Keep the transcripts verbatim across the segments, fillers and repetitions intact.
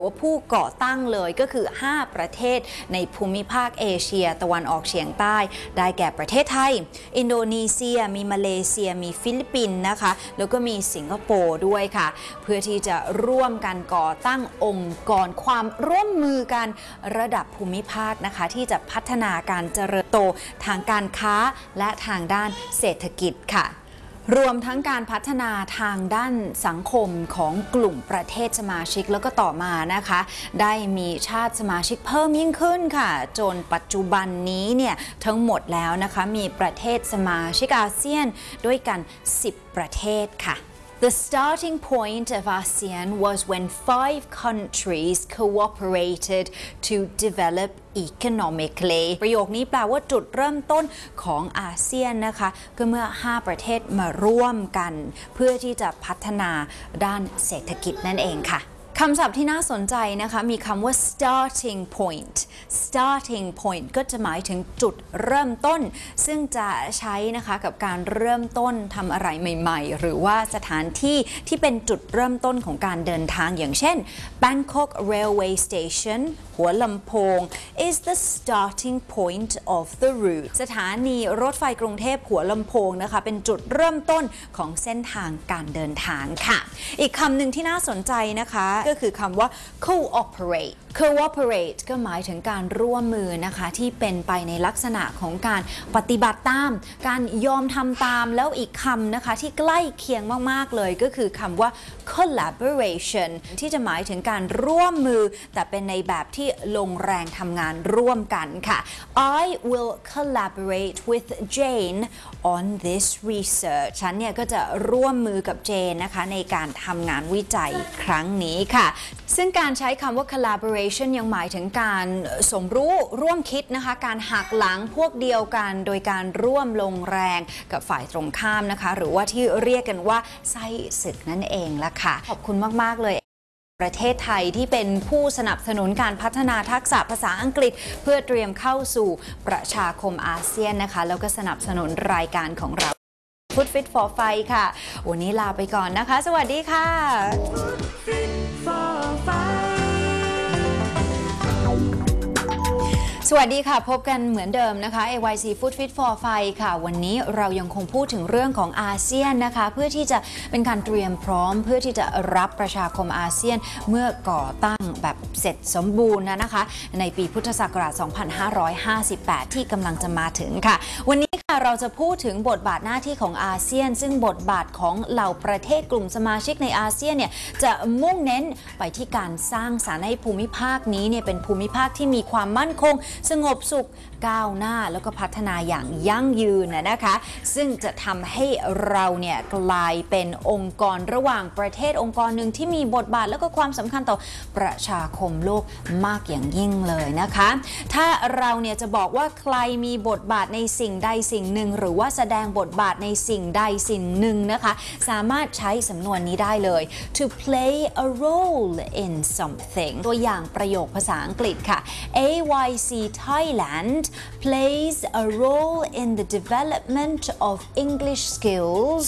ผู้ก่อตั้งเลยก็คือห้าประเทศในภูมิภาคเอเชียตะวันออกเฉียงใต้ได้แก่ประเทศไทยอินโดนีเซียมีมาเลเซียมีฟิลิปปินส์นะคะแล้วก็มีสิงคโปร์ด้วยค่ะเพื่อที่จะร่วมกันก่อตั้งองค์กรความร่วมมือกันระดับภูมิภาคนะคะที่จะพัฒนาการเจริญโตทางการค้าและทางด้านเศรษฐกิจค่ะรวมทั้งการพัฒนาทางด้านสังคมของกลุ่มประเทศสมาชิกแล้วก็ต่อมานะคะได้มีชาติสมาชิกเพิ่มยิ่งขึ้นค่ะจนปัจจุบันนี้เนี่ยทั้งหมดแล้วนะคะมีประเทศสมาชิกอาเซียนด้วยกันสิบประเทศค่ะThe starting point of ASEAN was when five countries cooperated to develop economically ประโยคนี้แปลว่าจุดเริ่มต้นของอาเซียนนะคะก็เมื่อห้าประเทศมาร่วมกันเพื่อที่จะพัฒนาด้านเศรษฐกิจนั่นเองค่ะคำศัพท์ที่น่าสนใจนะคะมีคำว่า starting point starting point ก็จะหมายถึงจุดเริ่มต้นซึ่งจะใช้นะคะกับการเริ่มต้นทำอะไรใหม่ๆหรือว่าสถานที่ที่เป็นจุดเริ่มต้นของการเดินทางอย่างเช่น Bangkok Railway Station หัวลำโพง is the starting point of the route สถานีรถไฟกรุงเทพหัวลำโพงนะคะเป็นจุดเริ่มต้นของเส้นทางการเดินทางค่ะอีกคำหนึ่งที่น่าสนใจนะคะก็คือคำว่า cooperate cooperate ก็หมายถึงการร่วมมือนะคะที่เป็นไปในลักษณะของการปฏิบัติตามการยอมทำตามแล้วอีกคำนะคะที่ใกล้เคียงมากๆเลยก็คือคำว่า collaboration ที่จะหมายถึงการร่วมมือแต่เป็นในแบบที่ลงแรงทำงานร่วมกันค่ะ I will collaborate with Jane on this research ฉันเนี่ยก็จะร่วมมือกับเจนนะคะในการทำงานวิจัยครั้งนี้ค่ะซึ่งการใช้คำว่า collaboration ยังหมายถึงการสมรู้ร่วมคิดนะคะการหักหลังพวกเดียวกันโดยการร่วมลงแรงกับฝ่ายตรงข้ามนะคะหรือว่าที่เรียกกันว่าไส้ศึกนั่นเองละค่ะขอบคุณมากๆเลยประเทศไทยที่เป็นผู้สนับสนุนการพัฒนาทักษะภาษาอังกฤษเพื่อเตรียมเข้าสู่ประชาคมอาเซียนนะคะแล้วก็สนับสนุนรายการของเรา Food Fit for Fight ค่ะวันนี้ลาไปก่อนนะคะสวัสดีค่ะ Food Fit for Fightสวัสดีค่ะพบกันเหมือนเดิมนะคะ เอ วาย ซี Food Fit for Fight ค่ะวันนี้เรายังคงพูดถึงเรื่องของอาเซียนนะคะเพื่อที่จะเป็นการเตรียมพร้อมเพื่อที่จะรับประชาคมอาเซียนเมื่อก่อตั้งแบบเสร็จสมบูรณ์นะคะในปีพุทธศักราช สองพันห้าร้อยห้าสิบแปด ที่กำลังจะมาถึงค่ะวันนี้ค่ะเราจะพูดถึงบทบาทหน้าที่ของอาเซียนซึ่งบทบาทของเหล่าประเทศกลุ่มสมาชิกในอาเซียนเนี่ยจะมุ่งเน้นไปที่การสร้างสรรค์ให้ภูมิภาคนี้เนี่ยเป็นภูมิภาคที่มีความมั่นคงสงบสุขก้าวหน้าแล้วก็พัฒนาอย่างยั่งยืนนะคะซึ่งจะทำให้เราเนี่ยกลายเป็นองค์กรระหว่างประเทศองค์กรหนึ่งที่มีบทบาทแล้วก็ความสำคัญต่อประชาคมโลกมากอย่างยิ่งเลยนะคะถ้าเราเนี่ยจะบอกว่าใครมีบทบาทในสิ่งใดสิ่งหนึ่งหรือว่าแสดงบทบาทในสิ่งใดสิ่งหนึ่งนะคะสามารถใช้สำนวนนี้ได้เลย to play a role in something ตัวอย่างประโยคภาษาอังกฤษค่ะ เอ วาย ซี Thailand plays a role in the development of English skills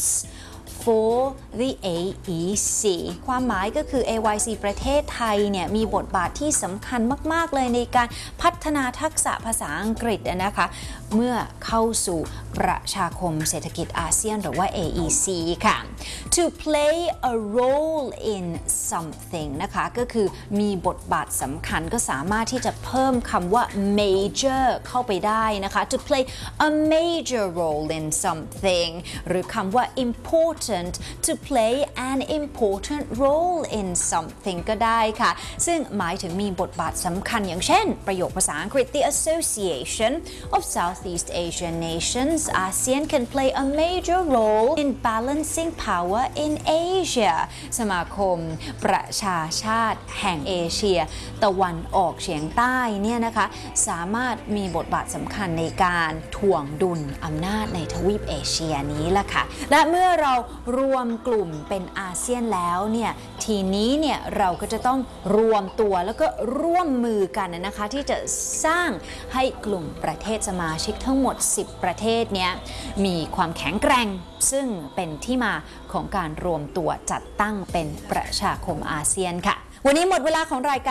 for the เอ อี ซี ความหมายก็คือ เอ วาย ซี ประเทศไทยเนี่ยมีบทบาทที่สำคัญมากๆเลยในการพัฒนาทักษะภาษาอังกฤษนะคะเมื่อเข้าสู่ประชาคมเศรษฐกิจอาเซียนหรือว่า เอ อี ซี ค่ะ to play a role in something นะคะก็คือมีบทบาทสำคัญก็สามารถที่จะเพิ่มคำว่า major เข้าไปได้นะคะ to play a major role in something หรือคำว่า important to play an important role in something ก็ได้ค่ะซึ่งหมายถึงมีบทบาทสำคัญอย่างเช่นประโยคภาษาอังกฤษ The Association of Southeast Asian Nations ASEAN can play a major role in balancing power in Asia สมาคมประชาชาติแห่งเอเชียตะวันออกเฉียงใต้เนี่ยนะคะสามารถมีบทบาทสำคัญในการถ่วงดุลอำนาจในทวีปเอเชียนี้ล่ะค่ะและเมื่อเรารวมกลุ่มเป็นอาเซียนแล้วเนี่ยทีนี้เนี่ยเราก็จะต้องรวมตัวแล้วก็ร่วมมือกันนะคะที่จะสร้างให้กลุ่มประเทศสมาชิกทั้งหมดสิบประเทศเนี้ยมีความแข็งแกร่งซึ่งเป็นที่มาของการรวมตัวจัดตั้งเป็นประชาคมอาเซียนค่ะวันนี้หมดเวลาของรายการ